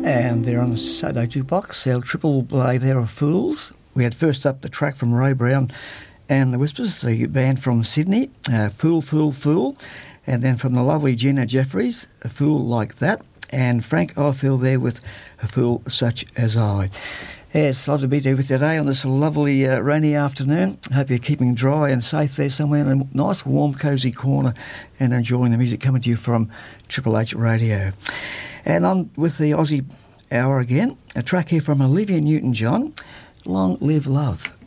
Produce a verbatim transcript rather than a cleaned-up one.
And they're on the Saturday Jukebox, our triple play there of Fools. We had first up the track from Ray Brown and the Whispers, the band from Sydney, uh, Fool, Fool, Fool. And then from the lovely Gina Jeffries, A Fool Like That. And Frank Ifield there with A Fool Such As I. Yeah, it's lovely to be there with you today on this lovely uh, rainy afternoon. Hope you're keeping dry and safe there somewhere in a nice, warm, cosy corner and enjoying the music coming to you from Triple H Radio. And on with the Aussie Hour again, a track here from Olivia Newton-John, Long Live Love.